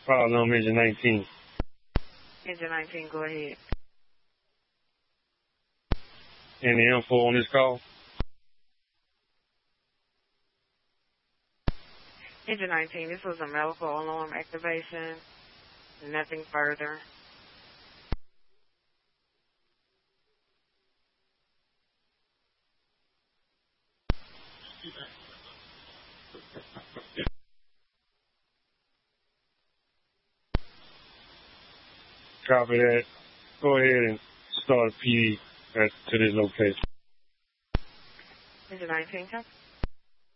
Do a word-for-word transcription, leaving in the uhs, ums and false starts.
File number engine nineteen. Engine nineteen, go ahead. Any info on this call? Engine nineteen, this was a medical alarm activation. Nothing further. Copy that. Go ahead and start a P D at, to this location. Engine nineteen, copy.